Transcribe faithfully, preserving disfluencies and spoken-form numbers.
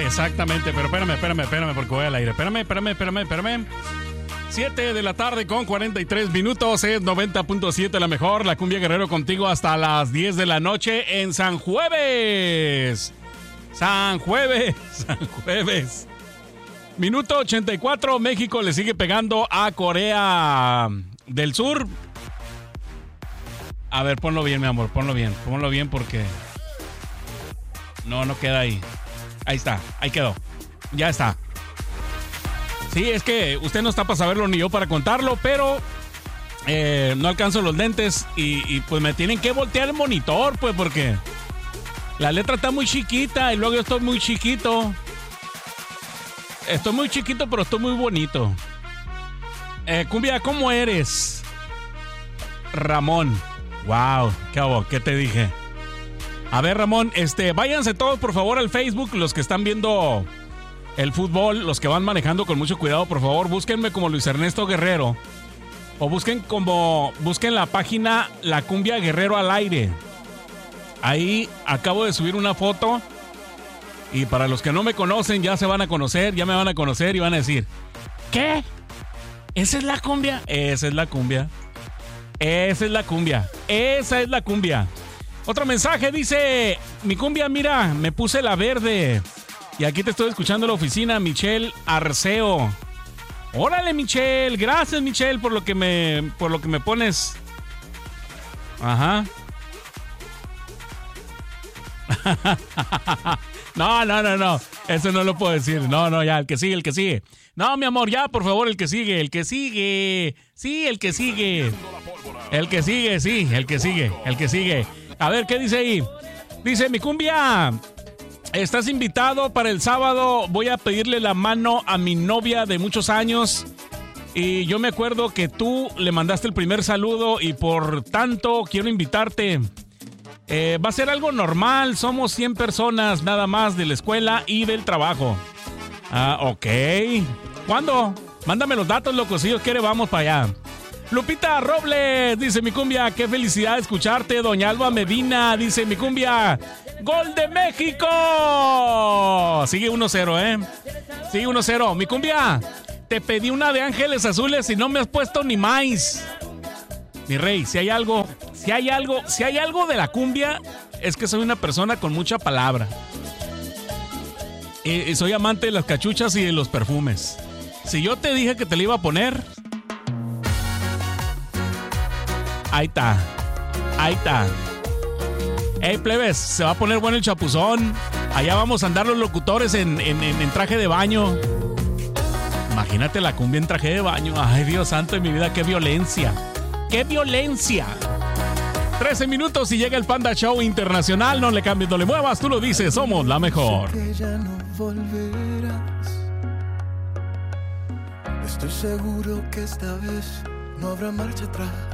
exactamente, pero espérame, espérame, espérame, porque voy al aire. Espérame, espérame, espérame, espérame. siete de la tarde con cuarenta y tres minutos, es noventa punto siete la mejor, la Cumbia Guerrero contigo hasta las diez de la noche en San Jueves. San Jueves, San Jueves. Minuto ochenta y cuatro, México le sigue pegando a Corea del Sur. A ver, ponlo bien, mi amor, ponlo bien, ponlo bien porque... No, no queda ahí. Ahí está, ahí quedó. Ya está. Sí, es que usted no está para saberlo ni yo para contarlo, pero eh, no alcanzo los lentes y, y pues me tienen que voltear el monitor, pues, porque la letra está muy chiquita y luego yo estoy muy chiquito. Estoy muy chiquito, pero estoy muy bonito. Eh, Cumbia, ¿cómo eres? Ramón. Wow, qué hago, ¿qué te dije? A ver, Ramón, este, váyanse todos por favor al Facebook, los que están viendo el fútbol, los que van manejando con mucho cuidado, por favor, búsquenme como Luis Ernesto Guerrero. O busquen como, busquen la página La Cumbia Guerrero al aire. Ahí acabo de subir una foto. Y para los que no me conocen, ya se van a conocer, ya me van a conocer y van a decir, ¿qué? ¿Esa es la cumbia? Esa es la cumbia. Esa es la cumbia. Esa es la cumbia. Otro mensaje dice, mi cumbia, mira, me puse la verde. Y aquí te estoy escuchando en la oficina, Michelle Arceo. Órale, Michelle, gracias, Michelle, por lo que me, por lo que me pones. Ajá. No, no, no, no. Eso no lo puedo decir. No, no, ya, el que sigue, el que sigue. No, mi amor, ya, por favor, el que sigue, el que sigue. Sí, el que sigue. El que sigue, sí, el que sigue, el que sigue. A ver, ¿qué dice ahí? Dice, mi cumbia, estás invitado para el sábado. Voy a pedirle la mano a mi novia de muchos años. Y yo me acuerdo que tú le mandaste el primer saludo y por tanto quiero invitarte. Eh, va a ser algo normal. Somos cien personas nada más de la escuela y del trabajo. Ah, ok. ¿Cuándo? Mándame los datos, loco. Si Dios quiere, vamos para allá. Lupita Robles dice, mi cumbia, qué felicidad escucharte. Doña Alba Medina dice, mi cumbia, ¡gol de México! Sigue uno cero, ¿eh? Sigue uno cero. Mi cumbia, te pedí una de Ángeles Azules y no me has puesto ni más. Mi rey, si hay algo, si hay algo, si hay algo de la cumbia, es que soy una persona con mucha palabra. Y, y soy amante de las cachuchas y de los perfumes. Si yo te dije que te la iba a poner, ahí está, ahí está. Ey, plebes, se va a poner bueno el chapuzón. Allá vamos a andar los locutores en, en, en, en traje de baño. Imagínate la cumbia en traje de baño. Ay, Dios santo de mi vida, qué violencia. ¡Qué violencia! trece minutos y llega el Panda Show Internacional. No le cambies, no le muevas, tú lo dices, somos la mejor. Sé que ya no volverás. Estoy seguro que esta vez no habrá marcha atrás.